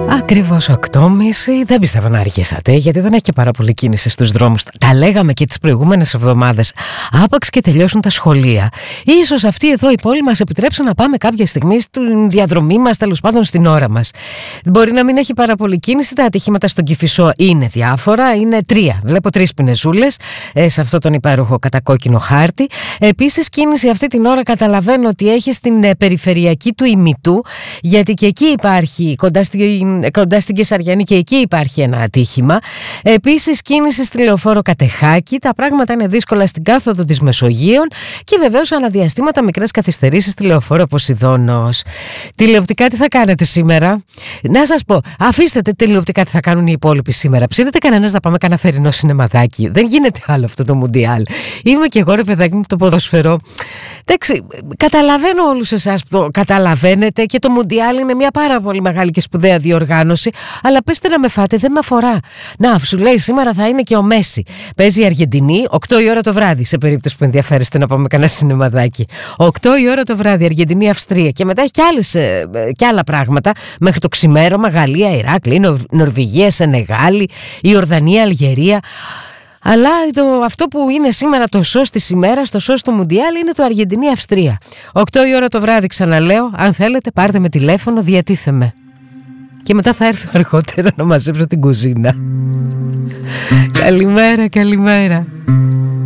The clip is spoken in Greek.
Ακριβώς 8.30. Δεν πιστεύω να αργήσατε, γιατί δεν έχει και πάρα πολύ κίνηση στους δρόμους. Τα λέγαμε και τις προηγούμενες εβδομάδες. Άπαξ και τελειώσουν τα σχολεία, ίσως αυτή εδώ η πόλη μας επιτρέψει να πάμε κάποια στιγμή στην διαδρομή μας, τέλος πάντων στην ώρα μας. Μπορεί να μην έχει πάρα πολύ κίνηση. Τα ατυχήματα στον Κηφισό είναι διάφορα. Είναι 3. Βλέπω 3 πινεζούλες σε αυτό τον υπέροχο κατακόκκινο χάρτη. Επίσης, κίνηση αυτή την ώρα καταλαβαίνω ότι έχει στην περιφερειακή του Ημιτού, γιατί και εκεί υπάρχει κοντά στην Κεσαριανή και εκεί υπάρχει ένα ατύχημα. Επίσης, κίνηση στη Λεωφόρο Κατεχάκη. Τα πράγματα είναι δύσκολα στην κάθοδο της Μεσογείων και βεβαίως αναδιαστήματα μικρές καθυστερήσεις στη Λεωφόρο Ποσειδώνος. Τηλεοπτικά τι θα κάνετε σήμερα? Να σας πω, αφήστε τηλεοπτικά τι θα κάνουν οι υπόλοιποι σήμερα. Ψήνετε κανένας να πάμε κανένα θερινό σινεμαδάκι? Δεν γίνεται άλλο αυτό το Μουντιάλ. Είμαι και εγώ, ρε παιδάκι μου, το ποδοσφαιρό. Εντάξει, καταλαβαίνω όλους εσάς που το καταλαβαίνετε και το Μουντιάλ είναι μια πάρα πολύ μεγάλη και σπουδαία διοργάνωση, αλλά πέστε να με φάτε, δεν με αφορά. Να, σου λέει σήμερα θα είναι και ο Μέση. Παίζει η Αργεντινή 8 η ώρα το βράδυ, σε περίπτωση που ενδιαφέρεστε να πάμε κανένα σινεμαδάκι. 8 η ώρα το βράδυ, Αργεντινή-Αυστρία. Και μετά έχει και άλλα πράγματα μέχρι το ξημέρωμα. Γαλλία, Ηράκλειο, Νορβηγία, Σενεγάλη, Ιορδανία, Αλγερία. Αλλά αυτό που είναι σήμερα το σως της ημέρας, το σως του Μουντιάλ, είναι το Αργεντινή-Αυστρία. 8 η ώρα το βράδυ, ξαναλέω. Αν θέλετε, πάρτε με τηλέφωνο, διατίθεμαι. Και μετά θα έρθω αργότερα να μαζέψω την κουζίνα. Καλημέρα, καλημέρα.